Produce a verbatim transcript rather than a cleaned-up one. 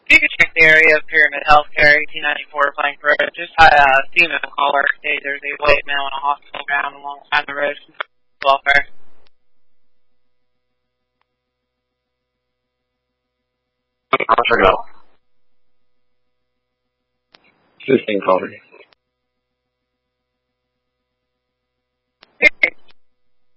You can check the area of Pyramid Healthcare, eighteen ninety-four Plank Road. Just had a female caller say there's a white male in a hospital ground alongside the road. Welfare. I'll check it out. fifteen caller.